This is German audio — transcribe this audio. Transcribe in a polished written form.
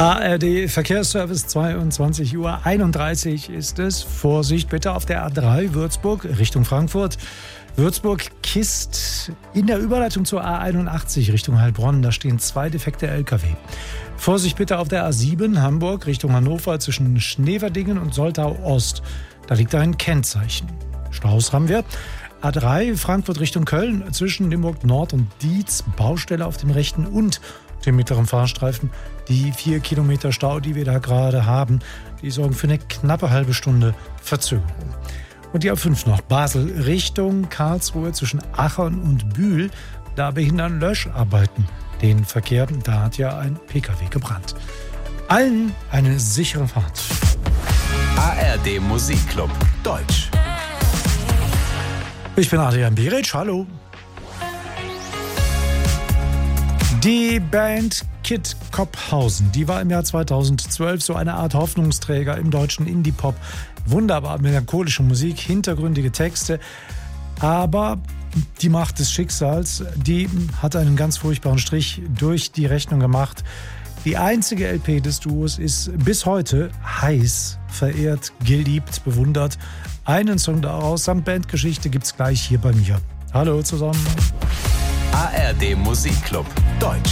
ARD Verkehrsservice, 22:31 Uhr ist es. Vorsicht bitte auf der A3 Würzburg Richtung Frankfurt. Würzburg-Kist in der Überleitung zur A81 Richtung Heilbronn. Da stehen 2 defekte LKW. Vorsicht bitte auf der A7 Hamburg Richtung Hannover zwischen Schneverdingen und Soltau Ost. Da liegt ein Kennzeichen. Staus haben wir. A3 Frankfurt Richtung Köln zwischen Limburg Nord und Dietz. Baustelle auf dem rechten und dem mittleren Fahrstreifen. Die 4 Kilometer Stau, die wir da gerade haben, die sorgen für eine knappe halbe Stunde Verzögerung. Und die A5 noch Basel Richtung Karlsruhe zwischen Achern und Bühl. Da behindern Löscharbeiten den Verkehr. Da hat ja ein PKW gebrannt. Allen eine sichere Fahrt. ARD Musikclub Deutsch. Ich bin Adrian Beric, hallo. Die Band Kid Kopphausen, die war im Jahr 2012 so eine Art Hoffnungsträger im deutschen Indie-Pop. Wunderbar melancholische Musik, hintergründige Texte, aber die Macht des Schicksals, die hat einen ganz furchtbaren Strich durch die Rechnung gemacht. Die einzige LP des Duos ist bis heute heiß verehrt, geliebt, bewundert. Einen Song daraus samt Bandgeschichte gibt's gleich hier bei mir. Hallo zusammen. ARD Musikclub Deutsch.